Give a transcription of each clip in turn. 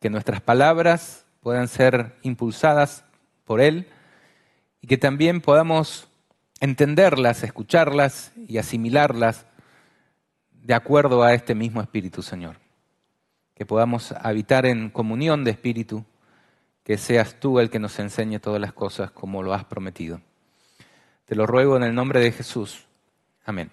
que nuestras palabras puedan ser impulsadas por Él y que también podamos entenderlas, escucharlas y asimilarlas de acuerdo a este mismo Espíritu, Señor. Que podamos habitar en comunión de Espíritu, que seas tú el que nos enseñe todas las cosas como lo has prometido. Te lo ruego en el nombre de Jesús. Amén.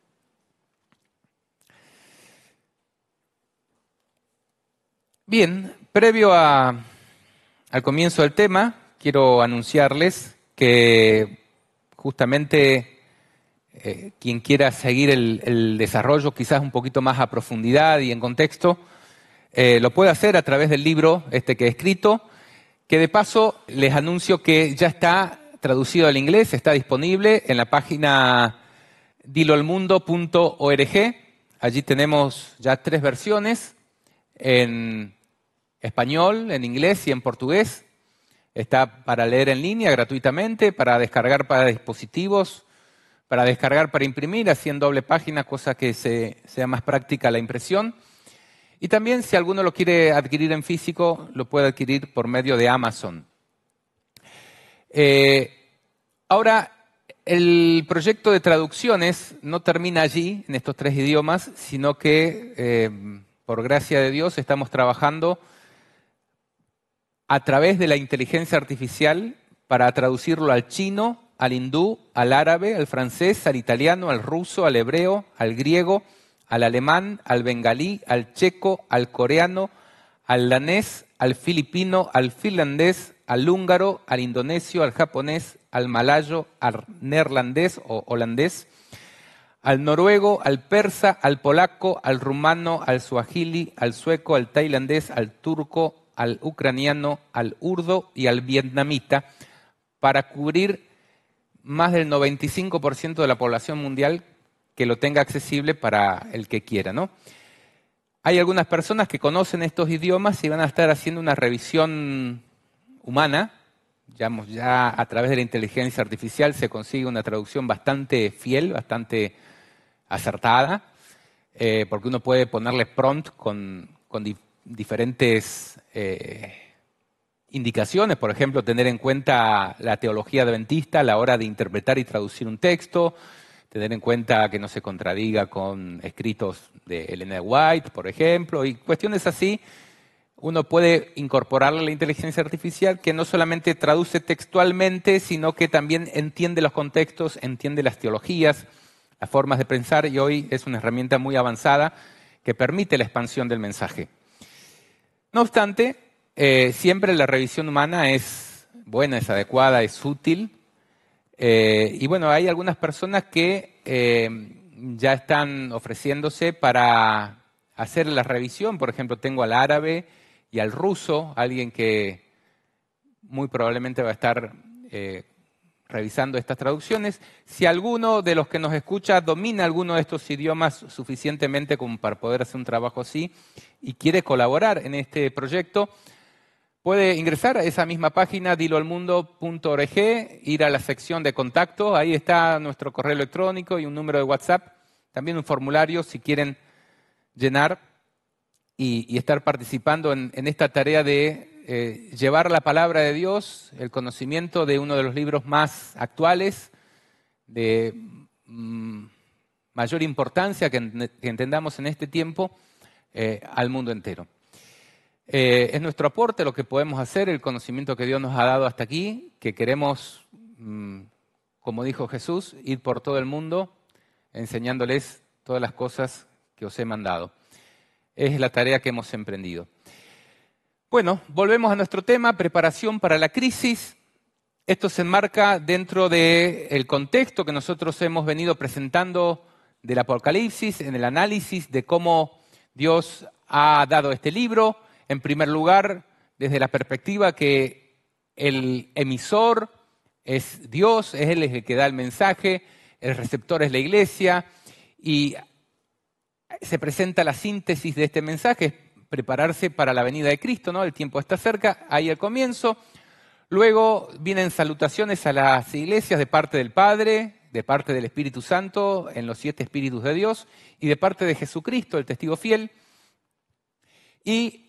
Bien, previo al comienzo del tema, quiero anunciarles que justamente quien quiera seguir el desarrollo quizás un poquito más a profundidad y en contexto, lo puede hacer a través del libro que he escrito, que de paso les anuncio que ya está traducido al inglés, está disponible en la página diloalmundo.org. Allí tenemos ya 3 versiones, en español, en inglés y en portugués. Está para leer en línea gratuitamente, para descargar para dispositivos, para descargar para imprimir, así en doble página, cosa que sea más práctica la impresión. Y también, si alguno lo quiere adquirir en físico, lo puede adquirir por medio de Amazon. Ahora, el proyecto de traducciones no termina allí, en estos 3 idiomas, sino que, por gracia de Dios, estamos trabajando a través de la inteligencia artificial para traducirlo al chino, al hindú, al árabe, al francés, al italiano, al ruso, al hebreo, al griego, al alemán, al bengalí, al checo, al coreano, al danés, al filipino, al finlandés, al húngaro, al indonesio, al japonés, al malayo, al neerlandés o holandés, al noruego, al persa, al polaco, al rumano, al suajili, al sueco, al tailandés, al turco, al ucraniano, al urdo y al vietnamita, para cubrir más del 95% de la población mundial que lo tenga accesible para el que quiera, ¿no? Hay algunas personas que conocen estos idiomas y van a estar haciendo una revisión humana. Ya a través de la inteligencia artificial se consigue una traducción bastante fiel, bastante acertada, porque uno puede ponerle prompt con diferentes indicaciones, por ejemplo, tener en cuenta la teología adventista a la hora de interpretar y traducir un texto, tener en cuenta que no se contradiga con escritos de Ellen White, por ejemplo, y cuestiones así. Uno puede incorporarle a la inteligencia artificial que no solamente traduce textualmente, sino que también entiende los contextos, entiende las teologías, las formas de pensar, y hoy es una herramienta muy avanzada que permite la expansión del mensaje. No obstante, siempre la revisión humana es buena, es adecuada, es útil. Y bueno, hay algunas personas que ya están ofreciéndose para hacer la revisión. Por ejemplo, tengo al árabe y al ruso, alguien que muy probablemente va a estar revisando estas traducciones. Si alguno de los que nos escucha domina alguno de estos idiomas suficientemente como para poder hacer un trabajo así y quiere colaborar en este proyecto, puede ingresar a esa misma página, diloalmundo.org, ir a la sección de contacto, ahí está nuestro correo electrónico y un número de WhatsApp, también un formulario si quieren llenar y estar participando en esta tarea de llevar la palabra de Dios, el conocimiento de uno de los libros más actuales, de mayor importancia que entendamos en este tiempo, al mundo entero. Es nuestro aporte lo que podemos hacer, el conocimiento que Dios nos ha dado hasta aquí, que queremos, como dijo Jesús, ir por todo el mundo enseñándoles todas las cosas que os he mandado. Es la tarea que hemos emprendido. Bueno, volvemos a nuestro tema, preparación para la crisis. Esto se enmarca dentro del contexto que nosotros hemos venido presentando del Apocalipsis, en el análisis de cómo Dios ha dado este libro. En primer lugar, desde la perspectiva que el emisor es Dios, es Él el que da el mensaje, el receptor es la iglesia, y se presenta la síntesis de este mensaje, prepararse para la venida de Cristo, ¿no? El tiempo está cerca, ahí al comienzo. Luego vienen salutaciones a las iglesias de parte del Padre, de parte del Espíritu Santo, en los 7 Espíritus de Dios, y de parte de Jesucristo, el testigo fiel. Y